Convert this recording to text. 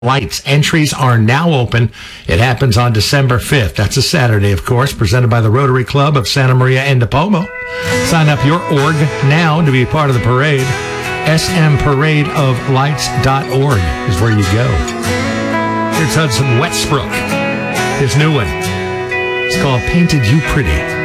Lights. Entries are now open. It happens on December 5th. That's a Saturday, of course, presented by the Rotary Club of Santa Maria and DePomo. Sign up your org now to be part of the parade. smparadeoflights.org is where you go. Here's Hudson Westbrook, his new one. It's called Painted You Pretty.